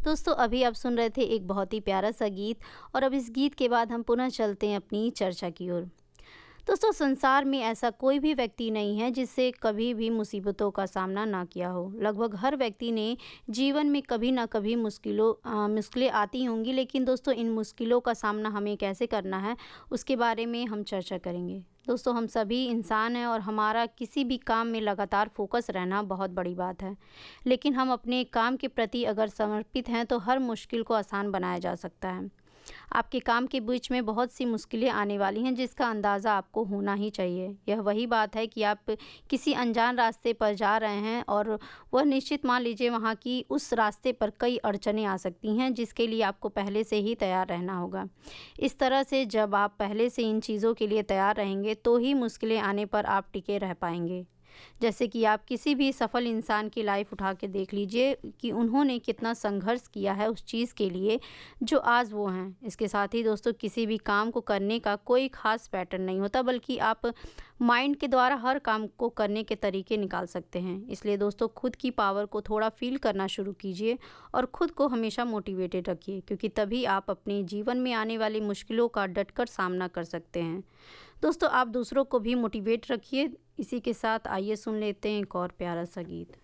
दोस्तों अभी आप सुन रहे थे एक बहुत ही प्यारा सा गीत और अब इस गीत के बाद हम पुनः चलते हैं अपनी चर्चा की ओर। दोस्तों संसार में ऐसा कोई भी व्यक्ति नहीं है जिससे कभी भी मुसीबतों का सामना ना किया हो। लगभग हर व्यक्ति ने जीवन में कभी ना कभी मुश्किलें आती होंगी, लेकिन दोस्तों इन मुश्किलों का सामना हमें कैसे करना है उसके बारे में हम चर्चा करेंगे। दोस्तों हम सभी इंसान हैं और हमारा किसी भी काम में लगातार फोकस रहना बहुत बड़ी बात है। लेकिन हम अपने काम के प्रति अगर समर्पित हैं तो हर मुश्किल को आसान बनाया जा सकता है। आपके काम के बीच में बहुत सी मुश्किलें आने वाली हैं जिसका अंदाज़ा आपको होना ही चाहिए। यह वही बात है कि आप किसी अनजान रास्ते पर जा रहे हैं और वह निश्चित मान लीजिए वहाँ की उस रास्ते पर कई अड़चनें आ सकती हैं जिसके लिए आपको पहले से ही तैयार रहना होगा। इस तरह से जब आप पहले से इन चीज़ों के लिए तैयार रहेंगे तो ही मुश्किलें आने पर आप टिके रह पाएंगे। जैसे कि आप किसी भी सफल इंसान की लाइफ उठा के देख लीजिए कि उन्होंने कितना संघर्ष किया है उस चीज़ के लिए जो आज वो हैं। इसके साथ ही दोस्तों किसी भी काम को करने का कोई ख़ास पैटर्न नहीं होता, बल्कि आप माइंड के द्वारा हर काम को करने के तरीके निकाल सकते हैं। इसलिए दोस्तों खुद की पावर को थोड़ा फील करना शुरू कीजिए और ख़ुद को हमेशा मोटिवेटेड रखिए, क्योंकि तभी आप अपने जीवन में आने वाली मुश्किलों का डटकर सामना कर सकते हैं। दोस्तों आप दूसरों को भी मोटिवेट रखिए। इसी के साथ आइए सुन लेते हैं एक और प्यारा सा गीत।